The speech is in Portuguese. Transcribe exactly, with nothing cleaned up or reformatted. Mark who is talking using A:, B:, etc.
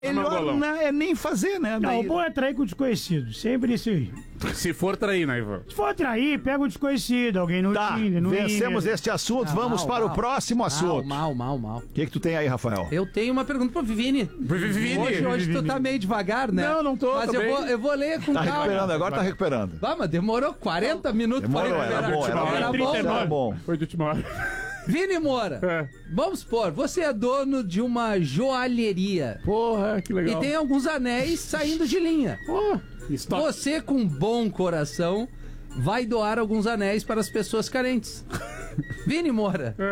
A: Melhor não é nem fazer, né?
B: Não,
A: Daí...
B: o bom é trair com o desconhecido. Sempre isso.
C: Se for trair, né, Ivan?
B: Se for trair, pega o desconhecido, alguém no
A: Tá,
B: Tinder, no
A: vencemos
B: Tinder.
A: este assunto,
D: Ah,
A: vamos
D: mal,
A: para
D: mal.
A: o próximo assunto.
D: Mal, mal, mal, mal.
A: O que que tu tem aí, Rafael?
D: Eu tenho uma pergunta pro Vivini.
C: Vivini.
D: Hoje, hoje tu tá meio devagar, né?
C: Não, não tô,
D: Mas
C: tô
D: eu
C: bem.
D: vou, eu vou ler com
A: Tá
D: calma.
A: recuperando, agora tá recuperando.
D: Vamos, demorou quarenta minutos
A: Demorou,
D: pra
A: era
D: recuperar.
A: bom, era bom.
D: Era bom.
A: Era bom.
C: Foi de última hora.
D: Vini Moura,
C: É.
D: vamos supor, você é dono de uma joalheria
C: Porra, que
D: e
C: legal.
D: tem alguns anéis saindo de linha.
C: Oh, stop.
D: Você, com bom coração, vai doar alguns anéis para as pessoas carentes. Vini Moura,